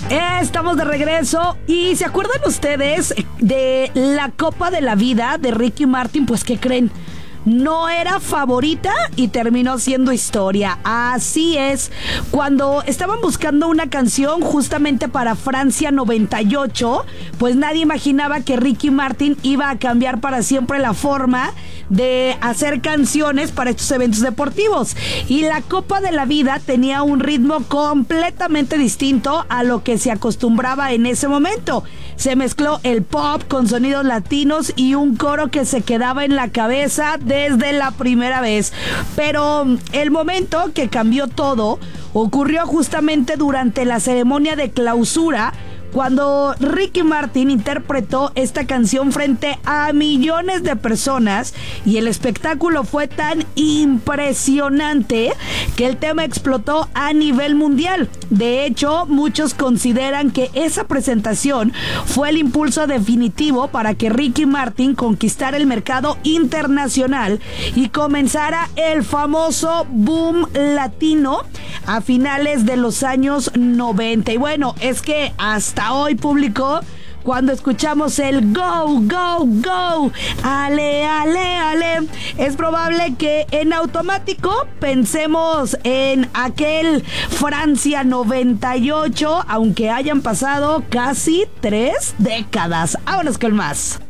Estamos de regreso y ¿se acuerdan ustedes de la Copa de la Vida de Ricky Martin? Pues ¿qué creen? No era favorita y terminó siendo historia. Así es, cuando estaban buscando una canción justamente para Francia 98, pues nadie imaginaba que Ricky Martin iba a cambiar para siempre la forma de hacer canciones para estos eventos deportivos. Y la Copa de la Vida tenía un ritmo completamente distinto a lo que se acostumbraba en ese momento. Se mezcló el pop con sonidos latinos y un coro que se quedaba en la cabeza desde la primera vez. Pero el momento que cambió todo ocurrió justamente durante la ceremonia de clausura, cuando Ricky Martin interpretó esta canción frente a millones de personas, y el espectáculo fue tan impresionante que el tema explotó a nivel mundial. De hecho, muchos consideran que esa presentación fue el impulso definitivo para que Ricky Martin conquistara el mercado internacional y comenzara el famoso boom latino a finales de los años 90. Y bueno, es que hasta hoy, público, cuando escuchamos el go, go, go, ale, ale, ale, es probable que en automático pensemos en aquel Francia 98, aunque hayan pasado casi 3 décadas. Vámonos con más.